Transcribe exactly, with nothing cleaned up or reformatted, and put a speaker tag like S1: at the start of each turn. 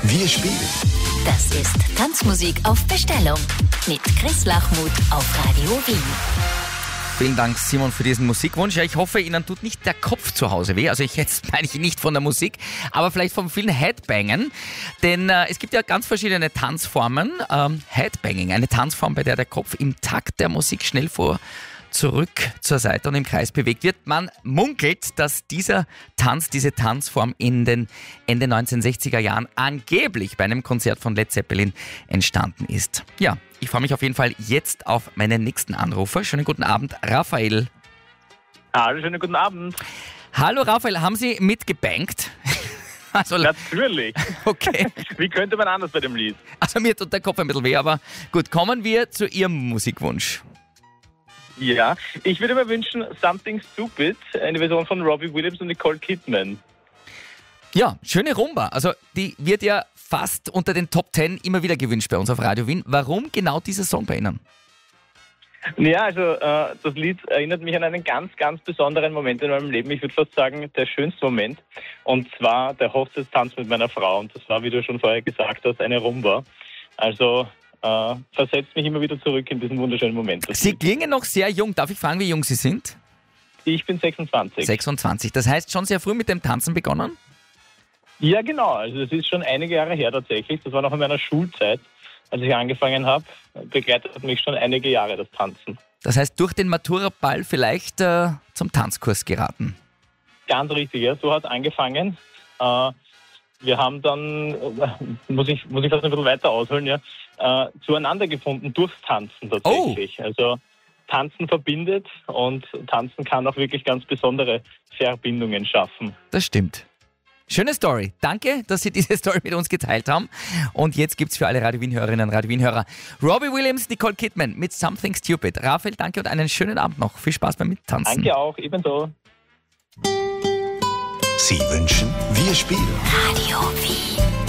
S1: Wir spielen.
S2: Das ist Tanzmusik auf Bestellung mit Chris Lachmuth auf Radio Wien.
S3: Vielen Dank, Simon, für diesen Musikwunsch. Ja, ich hoffe, Ihnen tut nicht der Kopf zu Hause weh. Also ich jetzt meine ich nicht von der Musik, aber vielleicht vom vielen Headbangen. Denn äh, es gibt ja ganz verschiedene Tanzformen. Ähm, Headbanging, eine Tanzform, bei der der Kopf im Takt der Musik schnell vor, zurück, zur Seite und im Kreis bewegt wird. Man munkelt, dass dieser Tanz, diese Tanzform in den Ende neunzehnhundertsechziger Jahren angeblich bei einem Konzert von Led Zeppelin entstanden ist. Ja, ich freue mich auf jeden Fall jetzt auf meinen nächsten Anrufer. Schönen guten Abend, Raphael.
S4: Hallo, schönen guten Abend.
S3: Hallo Raphael, haben Sie mitgebankt? Also,
S4: Natürlich.
S3: Okay.
S4: Wie könnte man anders bei dem Lied?
S3: Also mir tut der Kopf ein bisschen weh, aber gut, kommen wir zu Ihrem Musikwunsch.
S4: Ja, ich würde mir wünschen Something Stupid, eine Version von Robbie Williams und Nicole Kidman.
S3: Ja, schöne Rumba. Also die wird ja fast unter den Top Ten immer wieder gewünscht bei uns auf Radio Wien. Warum genau dieser Song bei Ihnen?
S4: Ja, also äh, das Lied erinnert mich an einen ganz, ganz besonderen Moment in meinem Leben. Ich würde fast sagen, der schönste Moment. Und zwar der Hochzeitstanz mit meiner Frau. Und das war, wie du schon vorher gesagt hast, eine Rumba. Also äh, versetzt mich immer wieder zurück in diesen wunderschönen Moment.
S3: Sie klingen noch sehr jung. Darf ich fragen, wie jung Sie sind?
S4: Ich bin sechsundzwanzig.
S3: sechsundzwanzig. Das heißt, schon sehr früh mit dem Tanzen begonnen?
S4: Ja, genau. Also das ist schon einige Jahre her tatsächlich. Das war noch in meiner Schulzeit, als ich angefangen habe. Begleitet mich schon einige Jahre das Tanzen.
S3: Das heißt, durch den Matura-Ball vielleicht äh, zum Tanzkurs geraten?
S4: Ganz richtig, ja. So hat es angefangen. Äh, wir haben dann, äh, muss ich, muss ich fast ein bisschen weiter ausholen, ja, äh, zueinander gefunden durchs Tanzen tatsächlich. Oh. Also Tanzen verbindet und Tanzen kann auch wirklich ganz besondere Verbindungen schaffen.
S3: Das stimmt. Schöne Story. Danke, dass Sie diese Story mit uns geteilt haben. Und jetzt gibt's für alle Radio Wien-Hörerinnen und Radio Wien-Hörer Robbie Williams, Nicole Kidman mit Something Stupid. Raphael, danke und einen schönen Abend noch. Viel Spaß beim Mittanzen.
S4: Danke auch, ebenso.
S1: Sie wünschen, wir spielen.
S2: Radio Wien.